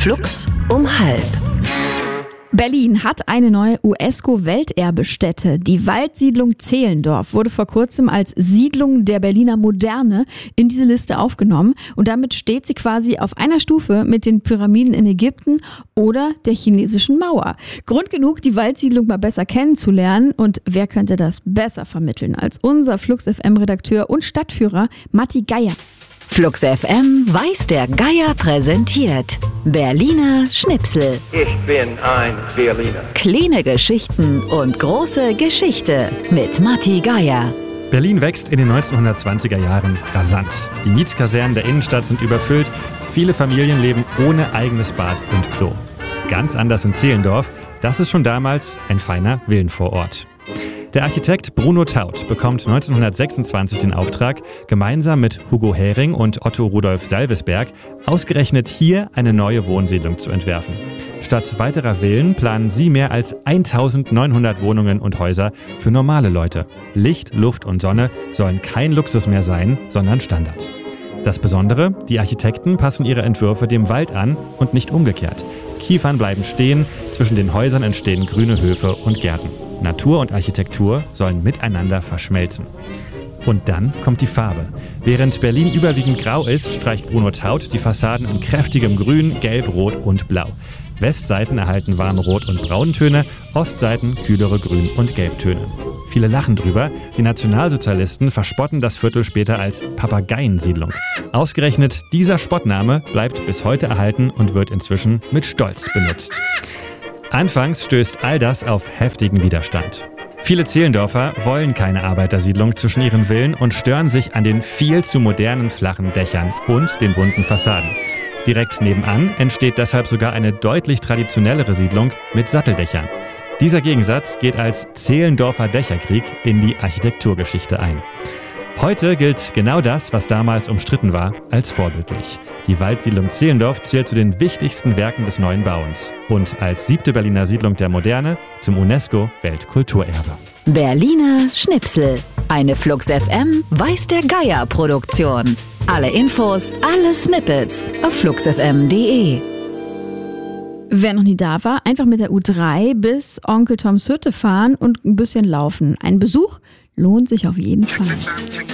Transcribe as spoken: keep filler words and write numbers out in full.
Flux um halb. Berlin hat eine neue UNESCO-Welterbestätte. Die Waldsiedlung Zehlendorf wurde vor kurzem als Siedlung der Berliner Moderne in diese Liste aufgenommen. Und damit steht sie quasi auf einer Stufe mit den Pyramiden in Ägypten oder der chinesischen Mauer. Grund genug, die Waldsiedlung mal besser kennenzulernen. Und wer könnte das besser vermitteln als unser Flux F M-Redakteur und Stadtführer Matti Geier. Flux F M weiß der Geier präsentiert. Berliner Schnipsel. Ich bin ein Berliner. Kleine Geschichten und große Geschichte mit Matti Geier. Berlin wächst in den neunzehnhundertzwanziger Jahren rasant. Die Mietskasernen der Innenstadt sind überfüllt. Viele Familien leben ohne eigenes Bad und Klo. Ganz anders in Zehlendorf. Das ist schon damals ein feiner Villenvorort. Der Architekt Bruno Taut bekommt neunzehnhundertsechsundzwanzig den Auftrag, gemeinsam mit Hugo Hering und Otto Rudolf Salvesberg ausgerechnet hier eine neue Wohnsiedlung zu entwerfen. Statt weiterer Villen planen sie mehr als eintausendneunhundert Wohnungen und Häuser für normale Leute. Licht, Luft und Sonne sollen kein Luxus mehr sein, sondern Standard. Das Besondere, die Architekten passen ihre Entwürfe dem Wald an und nicht umgekehrt. Kiefern bleiben stehen, zwischen den Häusern entstehen grüne Höfe und Gärten. Natur und Architektur sollen miteinander verschmelzen. Und dann kommt die Farbe. Während Berlin überwiegend grau ist, streicht Bruno Taut die Fassaden in kräftigem Grün, Gelb, Rot und Blau. Westseiten erhalten warme Rot- und Brauntöne, Ostseiten kühlere Grün- und Gelbtöne. Viele lachen drüber. Die Nationalsozialisten verspotten das Viertel später als Papageiensiedlung. Ausgerechnet dieser Spottname bleibt bis heute erhalten und wird inzwischen mit Stolz benutzt. Anfangs stößt all das auf heftigen Widerstand. Viele Zehlendorfer wollen keine Arbeitersiedlung zwischen ihren Villen und stören sich an den viel zu modernen flachen Dächern und den bunten Fassaden. Direkt nebenan entsteht deshalb sogar eine deutlich traditionellere Siedlung mit Satteldächern. Dieser Gegensatz geht als Zehlendorfer Dächerkrieg in die Architekturgeschichte ein. Heute gilt genau das, was damals umstritten war, als vorbildlich. Die Waldsiedlung Zehlendorf zählt zu den wichtigsten Werken des neuen Bauens und als siebte Berliner Siedlung der Moderne zum UNESCO-Weltkulturerbe. Berliner Schnipsel. Eine Flux F M weiß der Geier Produktion. Alle Infos, alle Snippets auf flux f m punkt d e. Wer noch nie da war, einfach mit der U drei bis Onkel Toms Hütte fahren und ein bisschen laufen. Ein Besuch lohnt sich auf jeden Fall.